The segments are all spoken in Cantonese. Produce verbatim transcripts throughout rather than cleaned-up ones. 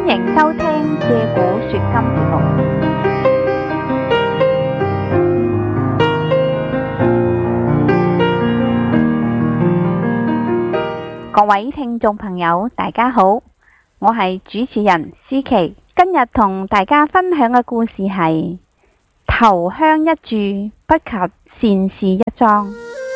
歡迎收聽借古說今節目。各位聽眾朋友，大家好，我係主持人思琪。今日同大家分享嘅故事係投香一炷，不及善事一樁。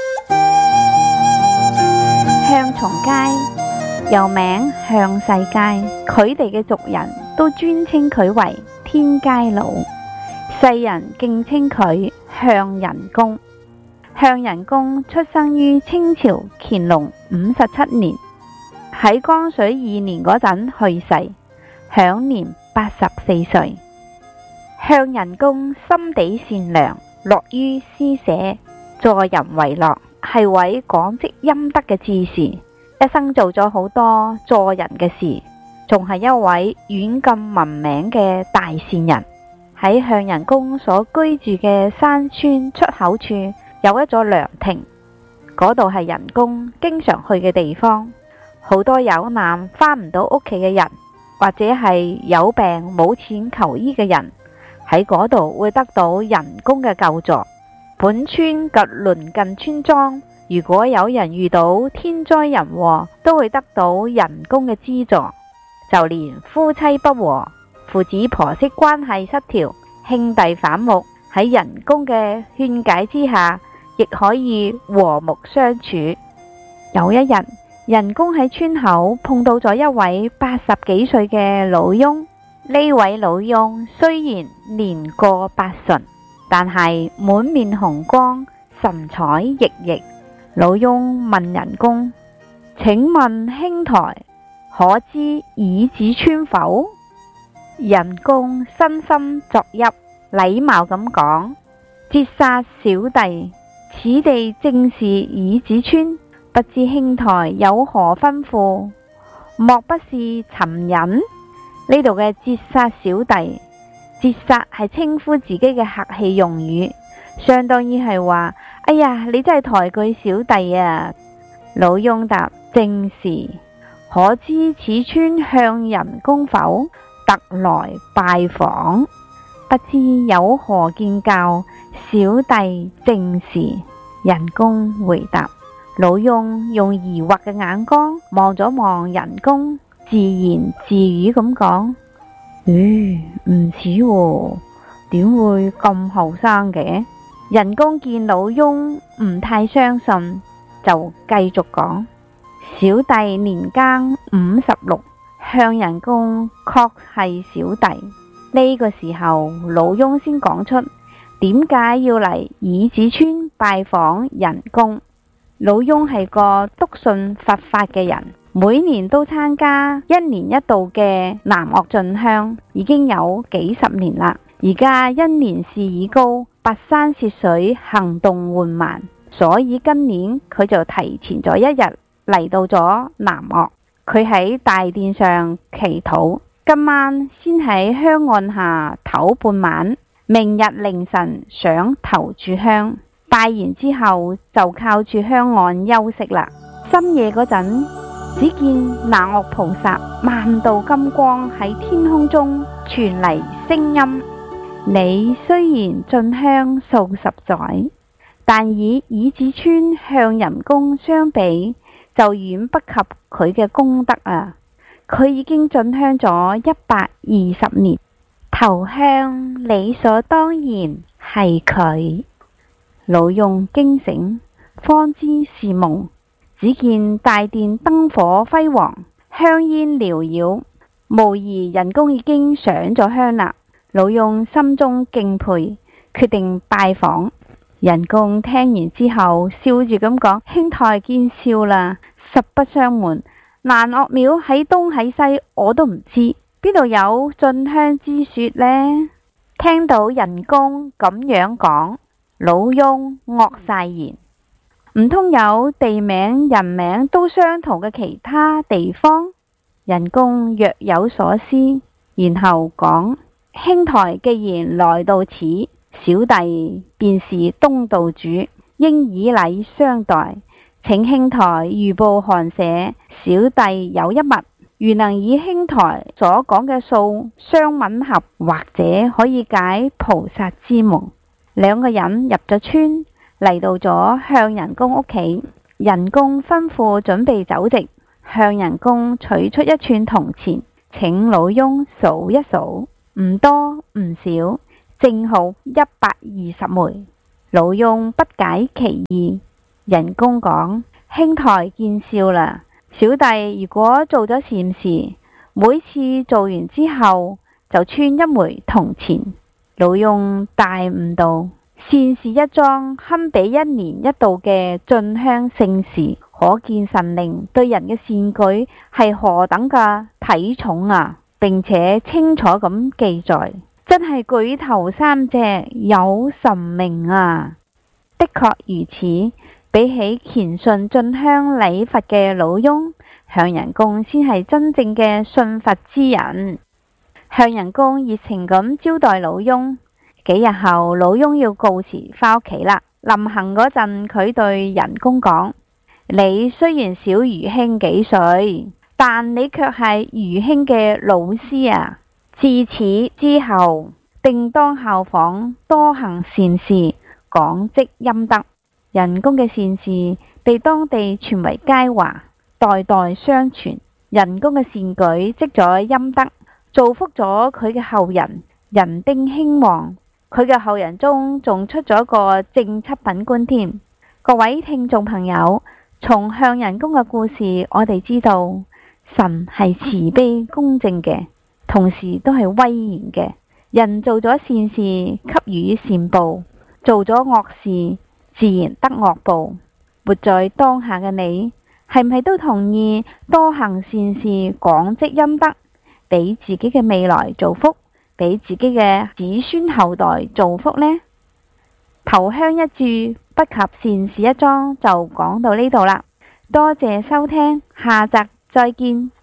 香松街又名向世街，佢哋嘅族人都尊稱佢為天街佬，世人敬稱佢向仁公。向仁公出生於清朝乾隆五十七年，喺光緒二年嗰陣去世，享年八十四歲。向仁公心地善良，樂於施捨，助人為樂，係位廣積陰德嘅志士，一生做咗好多助人嘅事，仲係一位遠近聞名嘅大善人。喺向仁公所居住嘅山村出口處有一座涼亭，嗰度係仁公經常去嘅地方。好多有難返唔到屋企嘅人，或者係有病冇錢求醫嘅人，喺嗰度會得到仁公嘅救助。本村及鄰近村莊，如果有人遇到天災人禍，都會得到仁公嘅資助。就連夫妻不和、父子婆媳關係失調、兄弟反目，喺仁公嘅勸解之下，亦可以和睦相處。有一日，仁公喺村口碰到咗一位八十幾歲嘅老翁。呢位老翁雖然年過八旬，但係滿面紅光，神采奕奕。老翁問仁公：請問兄台可知椅子村否？仁公身心作揖，禮貌咁講：節殺小弟，此地正是椅子村，不知兄台有何吩咐？莫不是尋人？呢度嘅節殺小弟，節殺係稱呼自己嘅客氣用語，相當於係話：哎呀，你真係抬舉小弟啊！老翁答：正是。可知此村向仁公否？特來拜訪，不知有何見教？小弟正是。仁公回答。老翁用疑惑嘅眼光望咗望仁公，自言自語咁講：咦，唔似喎，點會咁後生嘅？仁公見老翁唔太相信，就繼續講：小弟年耕五十六，向仁公確係小弟。呢個時候，老翁先講出點解要嚟椅子村拜訪仁公。老翁係個篤信佛法嘅人，每年都參加一年一度嘅南嶽進香，已經有幾十年啦。而家因年事已高，跋山涉水，行動緩慢，所以今年佢就提前咗一日嚟到咗南嶽。佢喺大殿上祈禱，今晚先喺香案下唞半晚，明日凌晨想投炷香。拜完之後就靠住香案休息啦。深夜嗰陣，只見南嶽菩薩萬道金光喺天空中傳嚟聲音：你雖然進香數十載，但以椅子村向仁公相比，就遠不及佢嘅功德啊！佢已經進香咗一百二十年，投香理所當然係佢。老翁驚醒，方知是夢。只見大殿燈火輝煌，香煙繚繞，無疑仁公已經上咗香啦。老翁心中敬佩，決定拜訪。仁公聽完之後，笑住咁講：兄台見笑啦，實不相瞞，南嶽廟喺東喺西，我都唔知，邊度有進香之說呢？聽到仁公咁樣講，老翁愕晒言，唔通有地名人名都相同嘅其他地方？仁公若有所思，然後講：兄台既然來到此，小弟便是東道主，應以禮相待，請兄台御報寒舍，小弟有一物如能以兄台所講嘅數相吻合，或者可以解菩薩之夢。兩個人入咗村，嚟到咗向人公屋企，人公吩咐準備酒席，向人公取出一串銅錢，請老翁數一數，唔多唔少，正好一百二十枚。老翁不解其意，人公講：兄台見笑啦，小弟如果做咗善事，每次做完之後就穿一枚銅錢。老翁大悟道：善事一樁，堪比一年一度嘅進香聖事，可見神靈對人嘅善舉係何等嘅體重啊，並且清楚咁記載，真係舉頭三尺有神明啊！的確如此，比起虔信進香禮佛嘅老翁，向人公先係真正嘅信佛之人。向人公熱情咁招待老翁。幾日後，老翁要告辭返屋企啦。臨行嗰陣，佢對人公講：你雖然小愚兄幾歲，但你卻係愚兄嘅老師啊！自此之後，定當效仿，多行善事，廣積陰德。人公嘅善事被當地傳為佳話，代代相傳。人公嘅善舉積咗陰德，造福咗佢嘅後人，人丁興旺。佢嘅後人中仲出咗個正七品官添。各位聽眾朋友，從向人公嘅故事，我哋知道神係慈悲公正嘅，同時都係威嚴嘅。人做咗善事，給予善報；做咗惡事，自然得惡報。活在當下嘅你，係唔係都同意多行善事，廣積陰德，俾自己嘅未來造福，俾自己嘅子孫後代造福呢？頭香一炷，不及善事一樁，就講到呢度啦。多謝收聽，下集再見。